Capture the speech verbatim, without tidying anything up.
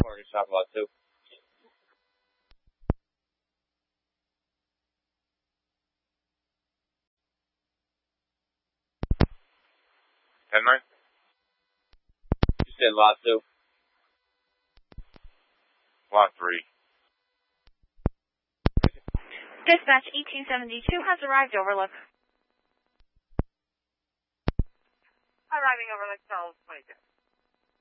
Morgan Shop Lot two. ten nine? You said Lot two. Lot three. Dispatch eighteen seventy-two has arrived, Overlook. Arriving Overlook, Charles twenty-two.